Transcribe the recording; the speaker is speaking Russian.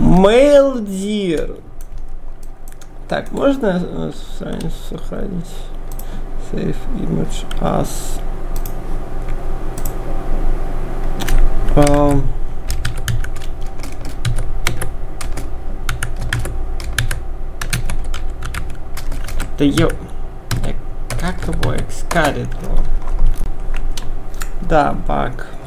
Maildir. Так, можно страницу сохранить? Save image as. Да как его Excalibur? Да, баг.